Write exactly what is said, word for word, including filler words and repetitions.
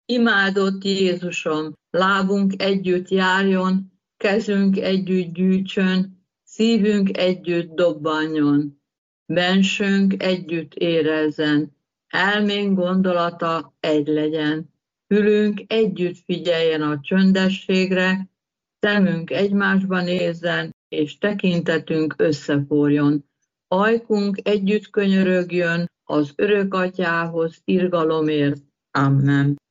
Imádott Jézusom, lábunk együtt járjon, kezünk együtt gyűjtsön, szívünk együtt dobbanjon. Bensőnk együtt érezzen, elménk gondolata egy legyen. Fülünk együtt figyeljen a csöndességre, szemünk egymásba nézzen, és tekintetünk összeforjon. Ajkunk együtt könyörögjön az örök atyához irgalomért. Amen.